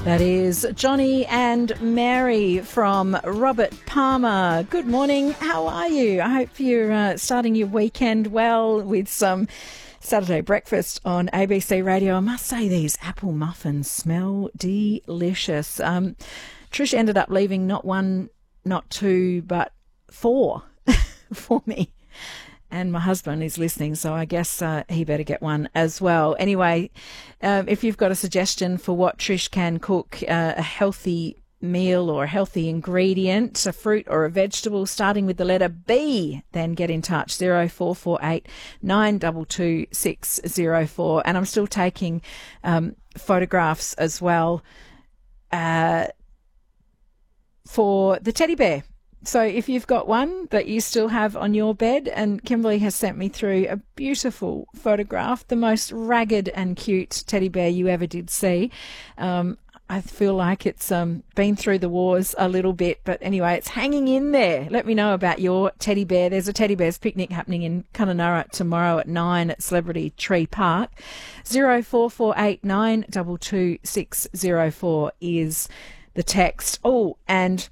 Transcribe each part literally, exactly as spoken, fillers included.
That is Johnny and Mary from Robert Palmer. Good morning. How are you? I hope you're uh, starting your weekend well with some Saturday breakfast on A B C Radio. I must say these apple muffins smell delicious. Um, Trish ended up leaving not one, not two, but four for me. And my husband is listening, so I guess uh, he better get one as well. Anyway, um, if you've got a suggestion for what Trish can cook, uh, a healthy meal or a healthy ingredient, a fruit or a vegetable, starting with the letter B, then get in touch, zero four four eight nine two two six zero four. And I'm still taking um, photographs as well uh, for the teddy bear. So if you've got one that you still have on your bed, and Kimberly has sent me through a beautiful photograph, the most ragged and cute teddy bear you ever did see. Um, I feel like it's um, been through the wars a little bit, but anyway, it's hanging in there. Let me know about your teddy bear. There's a teddy bear's picnic happening in Kununurra tomorrow at nine at Celebrity Tree Park. zero four four eight nine two two six zero four is the text. Oh, and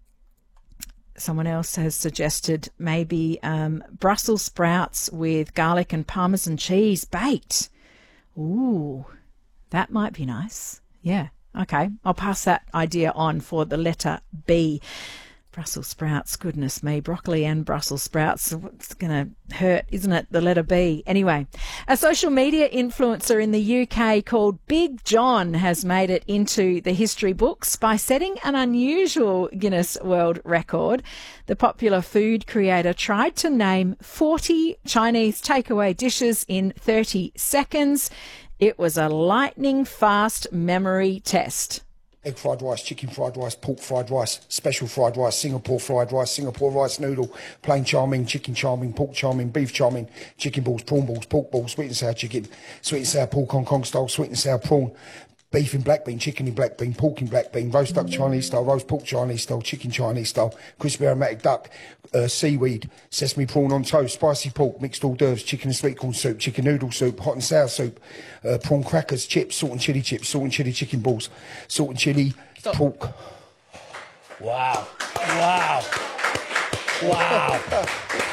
someone else has suggested maybe um, Brussels sprouts with garlic and Parmesan cheese baked. Ooh, that might be nice. Yeah, okay. I'll pass that idea on for the letter B. Brussels sprouts, goodness me, broccoli and Brussels sprouts. It's going to hurt, isn't it, the letter B? Anyway, a social media influencer in the U K called Big John has made it into the history books by setting an unusual Guinness World Record. The popular food creator tried to name forty Chinese takeaway dishes in thirty seconds. It was a lightning fast memory test. Egg fried rice, chicken fried rice, pork fried rice, special fried rice, Singapore fried rice, Singapore rice noodle, plain chow mein, chicken chow mein, pork chow mein, beef chow mein, chicken balls, prawn balls, pork balls, sweet and sour chicken, sweet and sour pork Hong Kong style, sweet and sour prawn, beef in black bean, chicken in black bean, pork in black bean, roast duck Chinese style, roast pork Chinese style, chicken Chinese style, crispy aromatic duck, uh, seaweed, sesame prawn on toast, spicy pork, mixed hors d'oeuvres, chicken and sweet corn soup, chicken noodle soup, hot and sour soup, uh, prawn crackers, chips, salt and chilli chips, salt and chilli chicken balls, salt and chilli Stop. pork. Wow. Wow. Wow.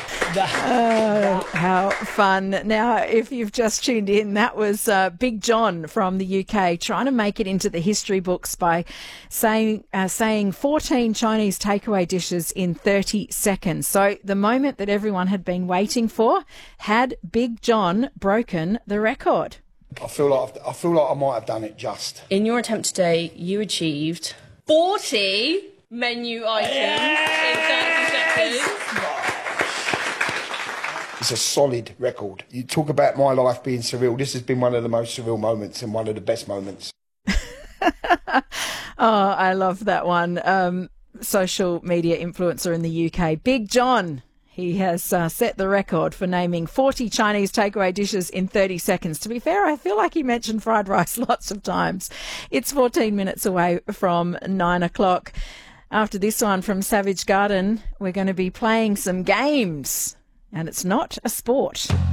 Oh, how fun. Now, if you've just tuned in, that was uh, Big John from the U K trying to make it into the history books by saying uh, saying fourteen Chinese takeaway dishes in thirty seconds. So the moment that everyone had been waiting for, had Big John broken the record? I feel like I've, I feel like I might have done it just. In your attempt today, you achieved forty menu items yes! in thirty seconds. It's a solid record. You talk about my life being surreal. This has been one of the most surreal moments and one of the best moments. Oh, I love that one. Um, social media influencer in the U K, Big John. He has uh, set the record for naming forty Chinese takeaway dishes in thirty seconds. To be fair, I feel like he mentioned fried rice lots of times. It's fourteen minutes away from nine o'clock. After this one from Savage Garden, we're going to be playing some games. And it's not a sport.